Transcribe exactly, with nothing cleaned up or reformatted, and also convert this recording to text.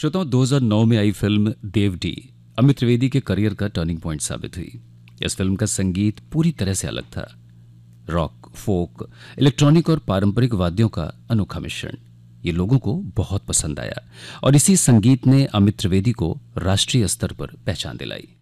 श्रोताओं, दो हज़ार नौ में आई फिल्म देवडी अमित त्रिवेदी के करियर का टर्निंग पॉइंट साबित हुई। इस फिल्म का संगीत पूरी तरह से अलग था। रॉक, फोक, इलेक्ट्रॉनिक और पारंपरिक वाद्यों का अनोखा मिश्रण ये लोगों को बहुत पसंद आया और इसी संगीत ने अमित त्रिवेदी को राष्ट्रीय स्तर पर पहचान दिलाई।